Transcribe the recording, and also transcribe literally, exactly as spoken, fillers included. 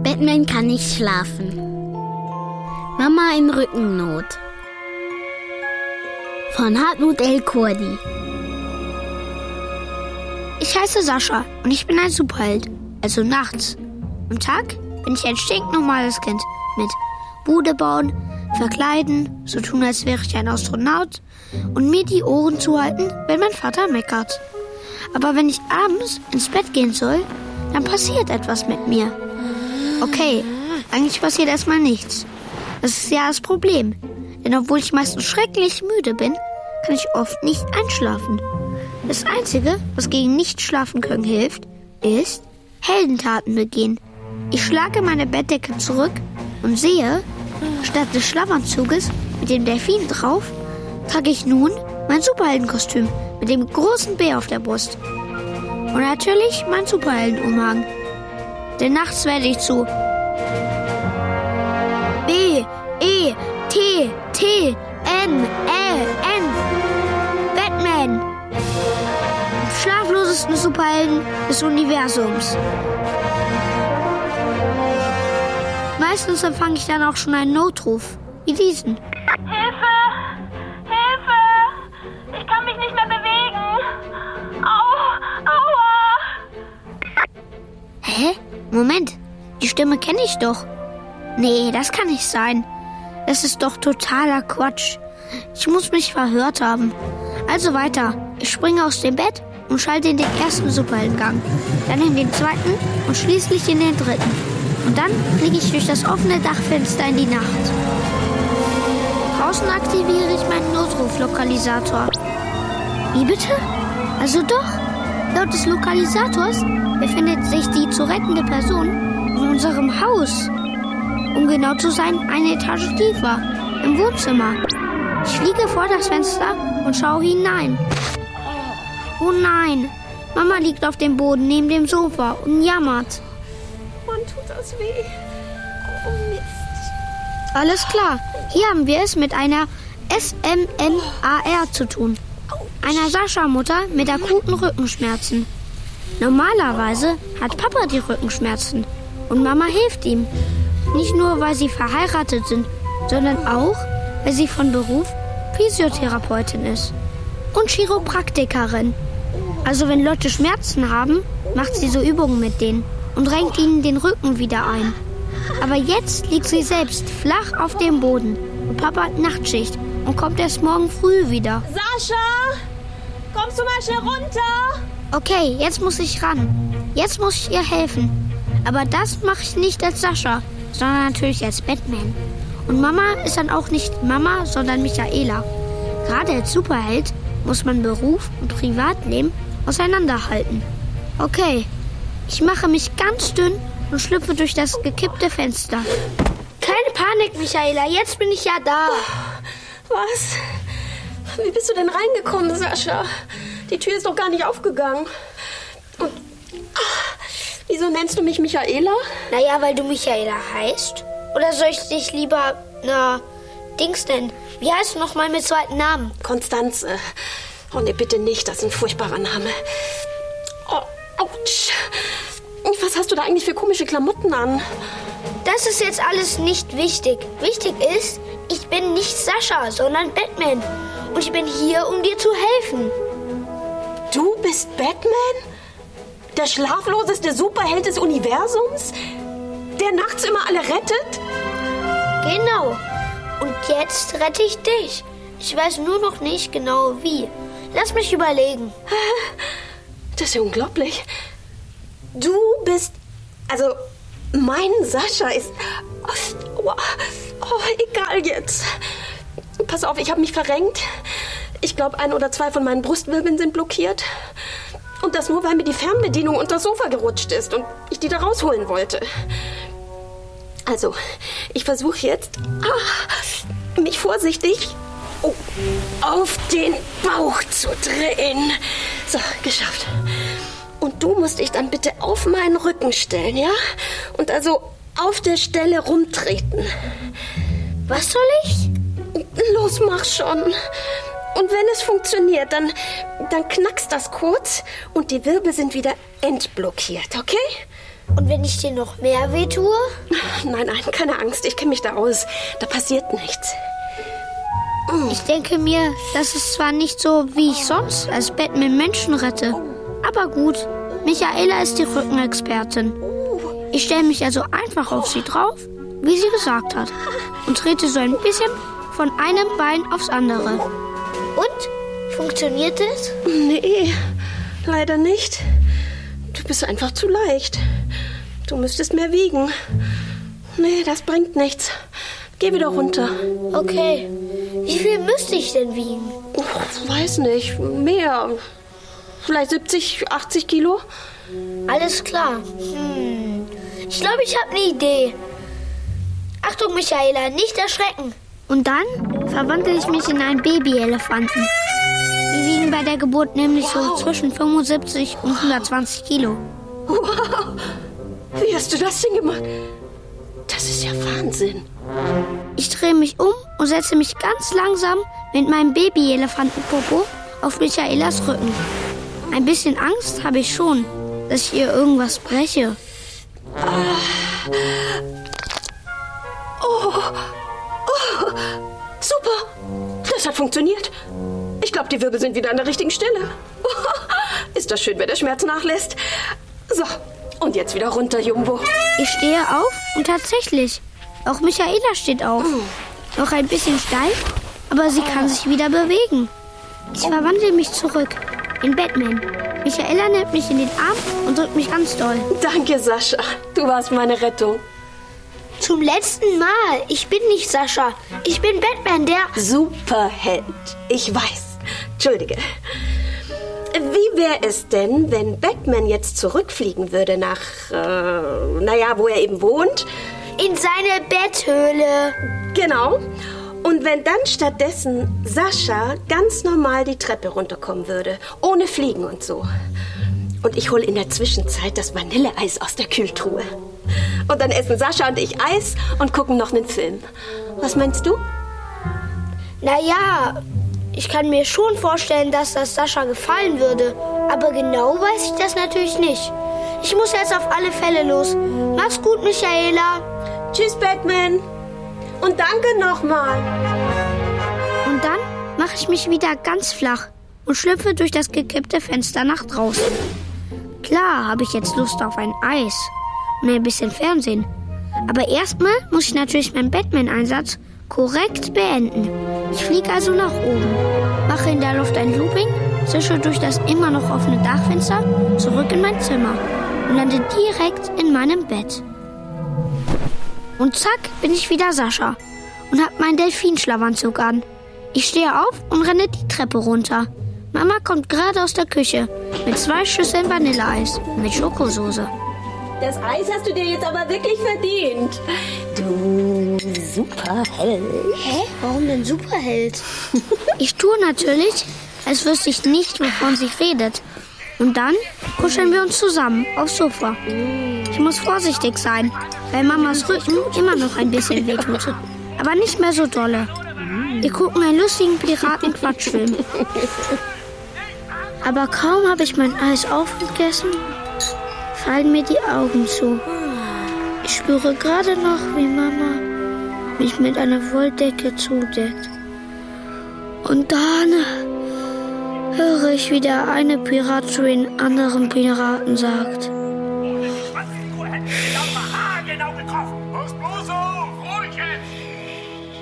Batman kann nicht schlafen. Mama in Rückennot. Von Hartmut L. Kordi. Ich heiße Sascha und ich bin ein Superheld, also nachts. Am Tag bin ich ein stinknormales Kind mit Bude bauen, verkleiden, so tun, als wäre ich ein Astronaut und mir die Ohren zuhalten, wenn mein Vater meckert. Aber wenn ich abends ins Bett gehen soll, dann passiert etwas mit mir. Okay, eigentlich passiert erstmal nichts. Das ist ja das Problem. Denn obwohl ich meistens schrecklich müde bin, kann ich oft nicht einschlafen. Das Einzige, was gegen Nicht-Schlafen können hilft, ist Heldentaten begehen. Ich schlage meine Bettdecke zurück und sehe, statt des Schlafanzuges mit dem Delfin drauf, trage ich nun mein Superheldenkostüm mit dem großen Bär auf der Brust. Und natürlich mein Superheldenumhang. Denn nachts werde ich zu B, E, T, T, N, L, N. Batman. Schlaflosesten Superhelden des Universums. Meistens empfange ich dann auch schon einen Notruf, wie diesen. Hilfe! Hilfe! Ich kann mich nicht mehr bewegen! Au! Aua! Hä? Moment, die Stimme kenne ich doch. Nee, das kann nicht sein. Das ist doch totaler Quatsch. Ich muss mich verhört haben. Also weiter. Ich springe aus dem Bett und schalte in den ersten Superheldengang, dann in den zweiten und schließlich in den dritten. Und dann fliege ich durch das offene Dachfenster in die Nacht. Draußen aktiviere ich meinen Notruflokalisator. Wie bitte? Also doch, laut des Lokalisators befindet sich die zu rettende Person in unserem Haus. Um genau zu sein, eine Etage tiefer, im Wohnzimmer. Ich fliege vor das Fenster und schaue hinein. Oh nein, Mama liegt auf dem Boden neben dem Sofa und jammert. Mann, tut das weh. Oh Mist. Alles klar, hier haben wir es mit einer S M M A R zu tun. Einer Sascha-Mutter mit akuten Rückenschmerzen. Normalerweise hat Papa die Rückenschmerzen und Mama hilft ihm. Nicht nur, weil sie verheiratet sind, sondern auch, weil sie von Beruf Physiotherapeutin ist und Chiropraktikerin. Also wenn Leute Schmerzen haben, macht sie so Übungen mit denen und renkt ihnen den Rücken wieder ein. Aber jetzt liegt sie selbst flach auf dem Boden und Papa hat Nachtschicht und kommt erst morgen früh wieder. Sascha! Kommst du mal schnell runter? Okay, jetzt muss ich ran. Jetzt muss ich ihr helfen. Aber das mache ich nicht als Sascha, sondern natürlich als Batman. Und Mama ist dann auch nicht Mama, sondern Michaela. Gerade als Superheld muss man Beruf und Privatleben auseinanderhalten. Okay, ich mache mich ganz dünn und schlüpfe durch das gekippte Fenster. Keine Panik, Michaela, jetzt bin ich ja da. Was? Wie bist du denn reingekommen, Sascha? Die Tür ist doch gar nicht aufgegangen. Und ach, wieso nennst du mich Michaela? Naja, weil du Michaela heißt. Oder soll ich dich lieber, na, Dings nennen? Wie heißt du nochmal mit zweiten Namen? Konstanze. Oh nee, bitte nicht, das ist ein furchtbarer Name. Oh, ouch. Was hast du da eigentlich für komische Klamotten an? Das ist jetzt alles nicht wichtig. Wichtig ist, ich bin nicht Sascha, sondern Batman. Und ich bin hier, um dir zu helfen. Du bist Batman? Der schlafloseste Superheld des Universums? Der nachts immer alle rettet? Genau. Und jetzt rette ich dich. Ich weiß nur noch nicht genau wie. Lass mich überlegen. Das ist ja unglaublich. Du bist... Also, mein Sascha ist... Oh, oh, egal jetzt. Pass auf, ich habe mich verrenkt. Ich glaube, ein oder zwei von meinen Brustwirbeln sind blockiert. Und das nur, weil mir die Fernbedienung unter das Sofa gerutscht ist und ich die da rausholen wollte. Also, ich versuche jetzt, ah, mich vorsichtig oh, auf den Bauch zu drehen. So, geschafft. Und du musst dich dann bitte auf meinen Rücken stellen, ja? Und also auf der Stelle rumtreten. Was soll ich? Los, mach schon. Und wenn es funktioniert, dann, dann knackst das kurz und die Wirbel sind wieder entblockiert, okay? Und wenn ich dir noch mehr weh tue? Nein, nein, keine Angst. Ich kenne mich da aus. Da passiert nichts. Ich denke mir, das ist zwar nicht so, wie ich sonst als Batman Menschen rette. Aber gut, Michaela ist die Rückenexpertin. Ich stelle mich also einfach auf sie drauf, wie sie gesagt hat. Und trete so ein bisschen von einem Bein aufs andere. Und? Funktioniert es? Nee, leider nicht. Du bist einfach zu leicht. Du müsstest mehr wiegen. Nee, das bringt nichts. Geh wieder runter. Okay. Wie viel müsste ich denn wiegen? Ich weiß nicht. Mehr. Vielleicht siebzig, achtzig Kilo? Alles klar. Hm. Ich glaube, ich habe eine Idee. Achtung, Michaela, nicht erschrecken. Und dann verwandle ich mich in einen Babyelefanten. Die wiegen bei der Geburt nämlich wow. so zwischen fünfundsiebzig und hundertzwanzig Kilo. Wow. Wie hast du das denn gemacht? Das ist ja Wahnsinn. Ich drehe mich um und setze mich ganz langsam mit meinem Babyelefantenpopo auf Michaelas Rücken. Ein bisschen Angst habe ich schon, dass ich ihr irgendwas breche. Ah. Oh. Oh. Super. Das hat funktioniert. Ich glaube, die Wirbel sind wieder an der richtigen Stelle. Ist das schön, wenn der Schmerz nachlässt. So, und jetzt wieder runter, Jumbo. Ich stehe auf und tatsächlich, auch Michaela steht auf. Noch ein bisschen steif, aber sie kann sich wieder bewegen. Ich verwandle mich zurück in Batman. Michaela nimmt mich in den Arm und drückt mich ganz doll. Danke, Sascha. Du warst meine Rettung. Zum letzten Mal. Ich bin nicht Sascha. Ich bin Batman, der... Superheld. Ich weiß. Entschuldige. Wie wäre es denn, wenn Batman jetzt zurückfliegen würde nach, äh, naja, wo er eben wohnt? In seine Betthöhle. Genau. Und wenn dann stattdessen Sascha ganz normal die Treppe runterkommen würde, ohne Fliegen und so. Und ich hole in der Zwischenzeit das Vanilleeis aus der Kühltruhe. Und dann essen Sascha und ich Eis und gucken noch einen Film. Was meinst du? Naja, ich kann mir schon vorstellen, dass das Sascha gefallen würde. Aber genau weiß ich das natürlich nicht. Ich muss jetzt auf alle Fälle los. Mach's gut, Michaela. Tschüss, Batman. Und danke nochmal. Und dann mache ich mich wieder ganz flach und schlüpfe durch das gekippte Fenster nach draußen. Klar habe ich jetzt Lust auf ein Eis und ein bisschen Fernsehen. Aber erstmal muss ich natürlich meinen Batman-Einsatz korrekt beenden. Ich fliege also nach oben, mache in der Luft ein Looping, zische durch das immer noch offene Dachfenster zurück in mein Zimmer und lande direkt in meinem Bett. Und zack, bin ich wieder Sascha und hab meinen Delfinschlafanzug an. Ich stehe auf und renne die Treppe runter. Mama kommt gerade aus der Küche mit zwei Schüsseln Vanilleeis mit Schokosoße. Das Eis hast du dir jetzt aber wirklich verdient. Du Superheld. Hä? Warum denn Superheld? Ich tue natürlich, als wüsste ich nicht, wovon sie redet. Und dann kuscheln wir uns zusammen aufs Sofa. Ich muss vorsichtig sein, weil Mamas Rücken immer noch ein bisschen wehtut. Aber nicht mehr so dolle. Wir gucken einen lustigen Piraten-Quatschfilm. Aber kaum habe ich mein Eis aufgegessen, fallen mir die Augen zu. Ich spüre gerade noch, wie Mama mich mit einer Wolldecke zudeckt. Und dann höre ich, wie der eine Pirat zu den anderen Piraten sagt: genau getroffen.